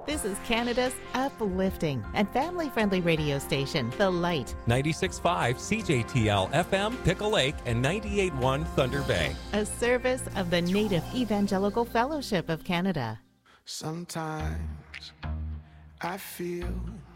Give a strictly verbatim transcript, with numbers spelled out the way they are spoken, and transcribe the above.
This is Canada's uplifting and family-friendly radio station, The Light. ninety-six point five C J T L F M, Pickle Lake, and ninety-eight point one Thunder Bay. A service of the Native Evangelical Fellowship of Canada. Sometimes I feel